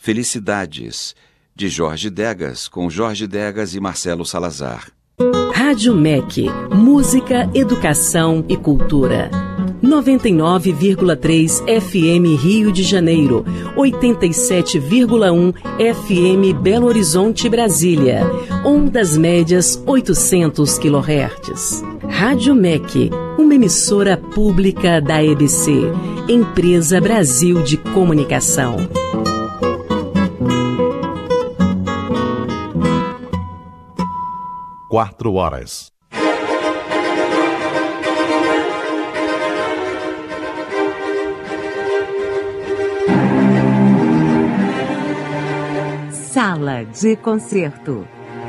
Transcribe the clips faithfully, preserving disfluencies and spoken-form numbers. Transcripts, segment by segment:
Felicidades, de Jorge Degas, com Jorge Degas e Marcelo Salazar. Rádio M E C, Música, Educação e Cultura. noventa e nove vírgula três F M Rio de Janeiro, oitenta e sete vírgula um F M Belo Horizonte, Brasília. Ondas médias oitocentos quilohertz. Rádio M E C, uma emissora pública da E B C, Empresa Brasil de Comunicação. Quatro horas. Sala de concerto.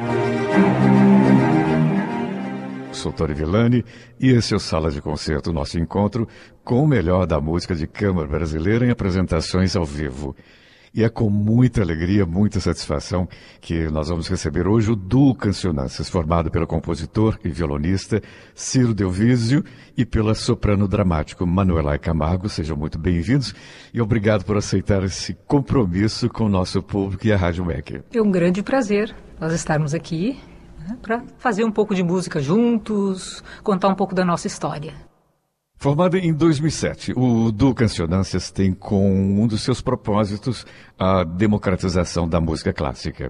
Sou Tony Villani e esse é o Sala de Concerto, nosso encontro com o melhor da música de câmara brasileira em apresentações ao vivo. E é com muita alegria, muita satisfação que nós vamos receber hoje o Duo Cancionanças, formado pelo compositor e violonista Ciro Delvísio e pela soprano dramático Manuelay Camargo. Sejam muito bem-vindos e obrigado por aceitar esse compromisso com o nosso público e a Rádio M E C. É um grande prazer nós estarmos aqui, né, para fazer um pouco de música juntos, contar um pouco da nossa história. Formado em dois mil e sete, o Duo Cancionanças tem como um dos seus propósitos a democratização da música clássica.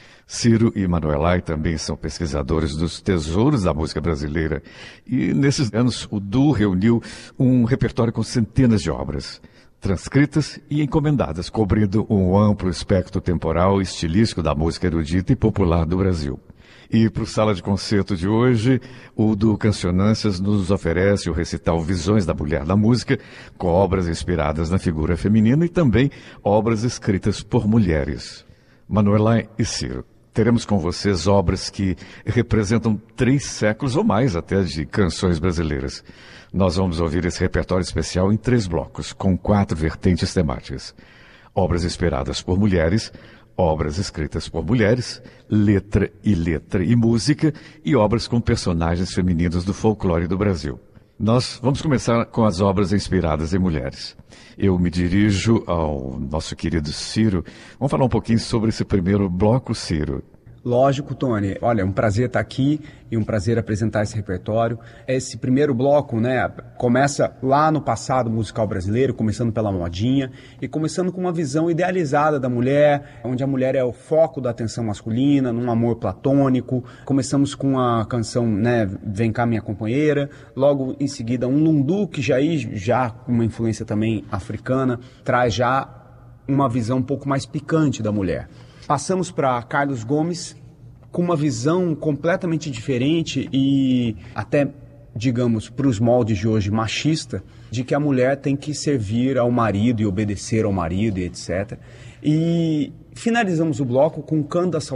Ciro e Manuelay também são pesquisadores dos tesouros da música brasileira e, nesses anos, o duo reuniu um repertório com centenas de obras, transcritas e encomendadas, cobrindo um amplo espectro temporal e estilístico da música erudita e popular do Brasil. E para o Sala de Concerto de hoje, o Duo Cancionanças nos oferece o recital Visões da Mulher na Música, com obras inspiradas na figura feminina e também obras escritas por mulheres. Manuelay e Ciro, teremos com vocês obras que representam três séculos ou mais até de canções brasileiras. Nós vamos ouvir esse repertório especial em três blocos, com quatro vertentes temáticas. Obras inspiradas por mulheres, obras escritas por mulheres, letra e letra e música, e obras com personagens femininos do folclore do Brasil. Nós vamos começar com as obras inspiradas em mulheres. Eu me dirijo ao nosso querido Ciro. Vamos falar um pouquinho sobre esse primeiro bloco, Ciro. Lógico, Tony. Olha, é um prazer estar aqui e um prazer apresentar esse repertório. Esse primeiro bloco, né, começa lá no passado musical brasileiro, começando pela modinha e começando com uma visão idealizada da mulher, onde a mulher é o foco da atenção masculina, num amor platônico. Começamos com a canção, né, Vem Cá Minha Companheira, logo em seguida um lundu, que já, já com uma influência também africana, traz já uma visão um pouco mais picante da mulher. Passamos para Carlos Gomes, com uma visão completamente diferente e até, digamos, para os moldes de hoje, machista, de que a mulher tem que servir ao marido e obedecer ao marido e etcétera. E finalizamos o bloco com Canto da Saudade.